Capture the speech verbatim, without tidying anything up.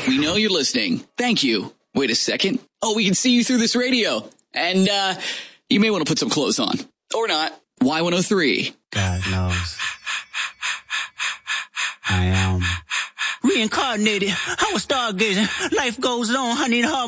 We know you're listening. Thank you. Wait a second. Oh, we can see you through this radio. And uh you may want to put some clothes on. Or not. Y one oh three. God knows. I am. Reincarnated. I was stargazing. Life goes on. I need her.